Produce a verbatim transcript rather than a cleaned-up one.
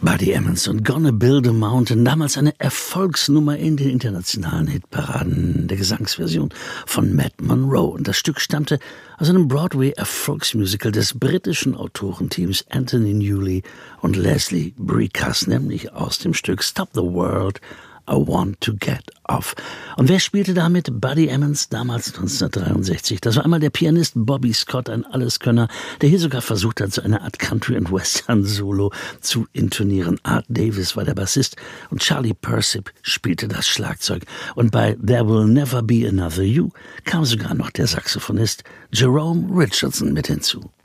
Buddy Emmons und Gonna Build a Mountain, damals eine Erfolgsnummer in den internationalen Hitparaden der Gesangsversion von Matt Monro. Und das Stück stammte aus einem Broadway-Erfolgsmusical des britischen Autorenteams Anthony Newley und Leslie Bricusse, nämlich aus dem Stück Stop the World, I Want to Get Off. Und wer spielte damit? Buddy Emmons, damals neunzehnhundertdreiundsechzig. Das war einmal der Pianist Bobby Scott, ein Alleskönner, der hier sogar versucht hat, so eine Art Country- und Western-Solo zu intonieren. Art Davis war der Bassist und Charlie Persip spielte das Schlagzeug. Und bei There Will Never Be Another You kam sogar noch der Saxophonist Jerome Richardson mit hinzu.